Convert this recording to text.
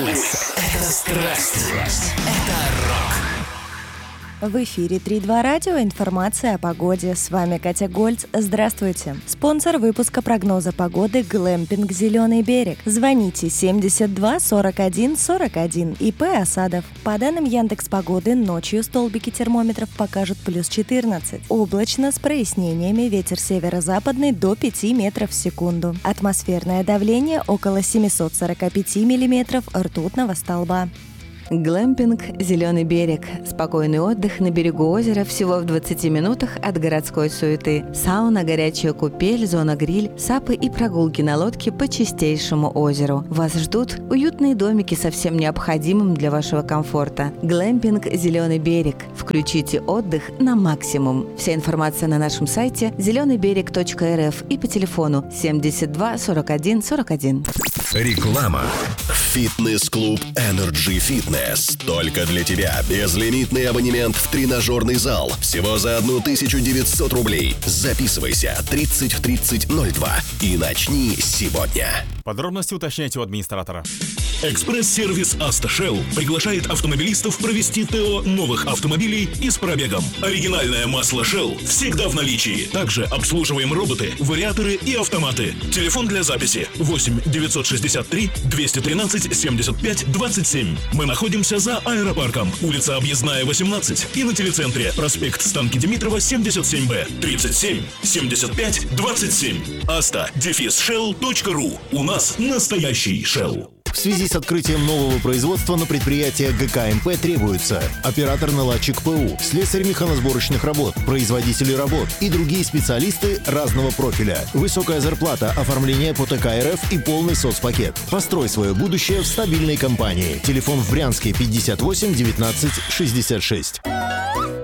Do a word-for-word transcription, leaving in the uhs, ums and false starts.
Пульс — это страсть. Это рок. В эфире три два радио. Информация о погоде. С вами Катя Гольц. Здравствуйте. Спонсор выпуска прогноза погоды «Глэмпинг Зеленый берег». Звоните семьдесят два сорок один сорок один. ИП Осадов. По данным Яндекс.Погоды, ночью столбики термометров покажут плюс четырнадцать. Облачно, с прояснениями, ветер северо-западный до пяти метров в секунду. Атмосферное давление около семьсот сорок пять миллиметров ртутного столба. Глэмпинг «Зеленый берег». Спокойный отдых на берегу озера всего в двадцати минутах от городской суеты. Сауна, горячая купель, зона гриль, сапы и прогулки на лодке по чистейшему озеру. Вас ждут уютные домики со всем необходимым для вашего комфорта. Глэмпинг «Зеленый берег». Включите отдых на максимум. Вся информация на нашем сайте зеленый берег точка эр эф и по телефону семьдесят два сорок один сорок один. Реклама. Фитнес-клуб Energy Fitness. Только для тебя. Безлимитный абонемент в тренажерный зал. Всего за тысячу девятьсот рублей. Записывайся тридцать в тридцать ноль два и начни сегодня. Подробности уточняйте у администратора. Экспресс-сервис «Автошелл» приглашает автомобилистов провести ТО новых автомобилей и с пробегом. Оригинальное масло Shell всегда в наличии. Также обслуживаем роботы, вариаторы и автоматы. Телефон для записи восемь девятьсот шестьдесят три двести тринадцать семьдесят пять двадцать семь. Мы находимся за аэропарком, улица Объездная, восемнадцать, и на телецентре проспект Станки Димитрова, семьдесят семь Б, тридцать семь семьдесят пять двадцать семь. Аста дефис шелл точка ру. У нас настоящий Shell. В связи с открытием нового производства на предприятие ГК-МП требуется оператор-наладчик ПУ, слесарь механосборочных работ, производители работ и другие специалисты разного профиля. Высокая зарплата, оформление по ТК РФ и полный соцпакет. Построй свое будущее в стабильной компании. Телефон в Брянске пятьдесят восемь девятнадцать шестьдесят шесть.